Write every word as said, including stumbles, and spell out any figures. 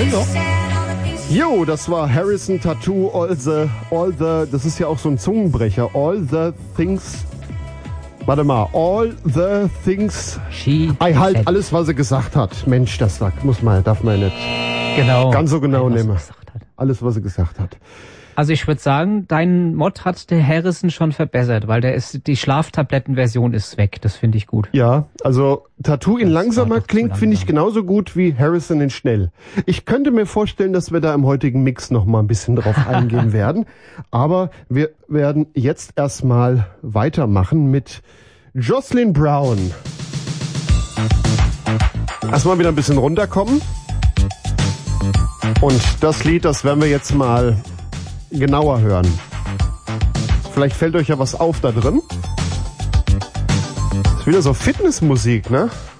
Jo, das war Harrison Tattoo, all the, all the, das ist ja auch so ein Zungenbrecher, all the things, warte mal, all the things, She I halt said. alles, was er gesagt hat. Mensch, das war, muss man, darf man nicht Genau. ganz so genau Was er nehmen. gesagt hat. Alles, was er gesagt hat. Also ich würde sagen, dein Mod hat der Harrison schon verbessert, weil der ist, die Schlaftablettenversion ist weg. Das finde ich gut. Ja, also Tattoo in Das langsamer war doch zu klingt, finde ich langsam. genauso gut wie Harrison in schnell. Ich könnte mir vorstellen, dass wir da im heutigen Mix noch mal ein bisschen drauf eingehen werden. Aber wir werden jetzt erstmal weitermachen mit Jocelyn Brown. Erstmal wieder ein bisschen runterkommen. Und das Lied, das werden wir jetzt mal genauer hören. Vielleicht fällt euch ja was auf da drin. Ist wieder so Fitnessmusik, ne?